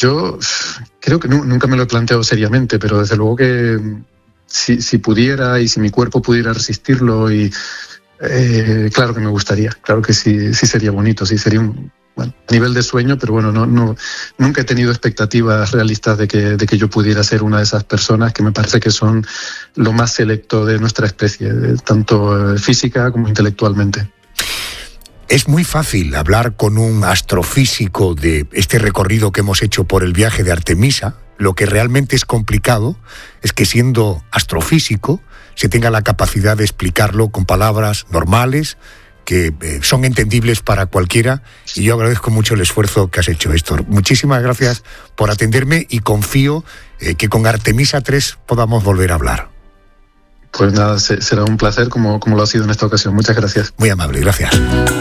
Yo creo que nunca me lo he planteado seriamente, pero desde luego que si pudiera y si mi cuerpo pudiera resistirlo, claro que me gustaría, claro que sí sería bonito, sí sería a nivel de sueño, pero bueno, nunca he tenido expectativas realistas de que yo pudiera ser una de esas personas que me parece que son lo más selecto de nuestra especie, tanto física como intelectualmente. Es muy fácil hablar con un astrofísico de este recorrido que hemos hecho por el viaje de Artemisa. Lo que realmente es complicado es que, siendo astrofísico, se tenga la capacidad de explicarlo con palabras normales que son entendibles para cualquiera, y yo agradezco mucho el esfuerzo que has hecho, Héctor. Muchísimas gracias por atenderme y confío que con Artemisa 3 podamos volver a hablar. Pues nada, será un placer como lo ha sido en esta ocasión. Muchas gracias. Muy amable, gracias.